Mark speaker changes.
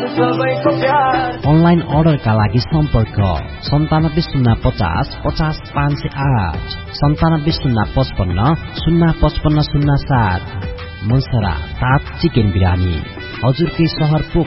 Speaker 1: Online अर्डरका लागि सम्पर्क 9705050508 970555055507। मनसरा 7 चिकन बिरानी हजुरकै सहर